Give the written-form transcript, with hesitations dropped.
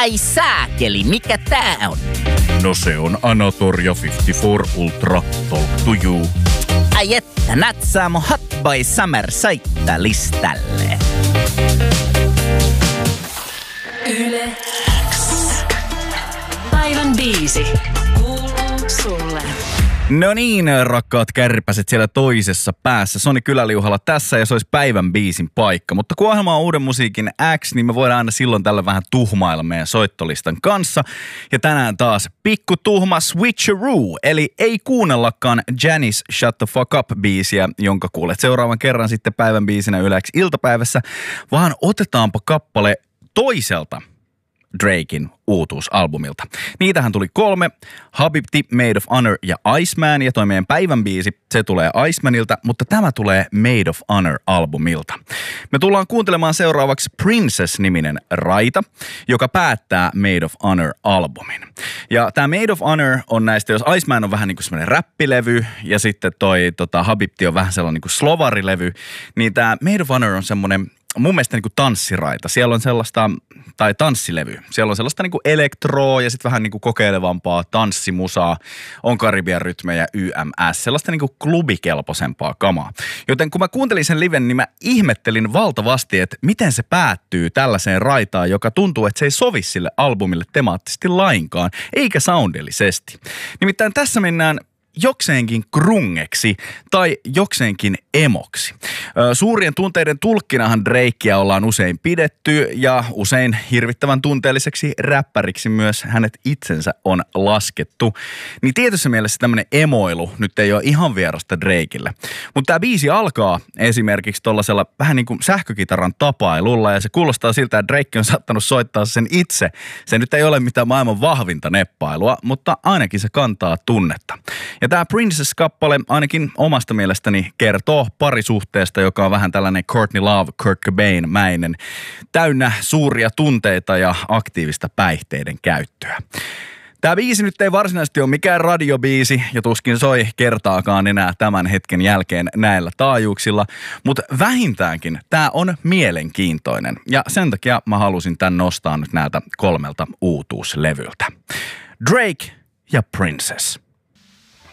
Ai saakeli, mikä tää on? No se on Anatolia 54 Ultra Talk to You. Ai että, natsaa mun Hot Boy Summer soittolistalle. Yle X. Päivän biisi kuuluu sulle. No niin, rakkaat kärpäset siellä toisessa päässä. Soni Kyläliuhalla tässä ja se olisi päivän biisin paikka. Mutta kun ohjelma on uuden musiikin X, niin me voidaan aina silloin tällä vähän tuhmailla meidän soittolistan kanssa. Ja tänään taas pikku tuhma switcheroo, eli ei kuunnellakaan Janice Shut the Fuck Up-biisiä, jonka kuulet seuraavan kerran sitten päivän biisinä Yle X iltapäivässä, vaan otetaanpa kappale toiselta Draken uutuusalbumilta. Niitähän tuli 3, Habibti, Made of Honor ja Iceman, ja toi meidän päivän biisi, se tulee Icemanilta, mutta tämä tulee Made of Honor-albumilta. Me tullaan kuuntelemaan seuraavaksi Princess-niminen raita, joka päättää Made of Honor-albumin. Ja tämä Made of Honor on näistä, jos Iceman on vähän niin kuin semmoinen räppilevy, ja sitten toi Habibti on vähän sellainen niin kuin slovarilevy, niin tämä Made of Honor on semmoinen mun mielestä niinku tanssiraita. Siellä on sellaista, tai tanssilevy. Siellä on sellaista niinku elektroa ja sitten vähän niinku kokeilevampaa tanssimusaa. On Karibian rytmejä, YMS. Sellaista niinku klubikelpoisempaa kamaa. Joten kun mä kuuntelin sen liven, niin mä ihmettelin valtavasti, että miten se päättyy tällaiseen raitaan, joka tuntuu, että se ei sovi sille albumille temaattisesti lainkaan, eikä soundillisesti. Nimittäin tässä mennään jokseenkin grungeksi tai jokseenkin emoksi. Suurien tunteiden tulkkinahan Drakea ollaan usein pidetty ja usein hirvittävän tunteelliseksi räppäriksi myös hänet itsensä on laskettu. Niin tietyssä mielessä tämmöinen emoilu nyt ei ole ihan vierasta Drakelle. Mutta tämä biisi alkaa esimerkiksi tollasella vähän niin kuin sähkökitaran tapailulla ja se kuulostaa siltä, että Drake on saattanut soittaa sen itse. Se nyt ei ole mitään maailman vahvinta neppailua, mutta ainakin se kantaa tunnetta. Ja tämä Princess-kappale ainakin omasta mielestäni kertoo parisuhteesta, joka on vähän tällainen Courtney Love, Kurt Cobain-mäinen, täynnä suuria tunteita ja aktiivista päihteiden käyttöä. Tämä biisi nyt ei varsinaisesti ole mikään radiobiisi ja tuskin soi kertaakaan enää tämän hetken jälkeen näillä taajuuksilla, mutta vähintäänkin tämä on mielenkiintoinen ja sen takia mä halusin tämän nostaa nyt näiltä 3 uutuuslevyltä. Drake ja Princess.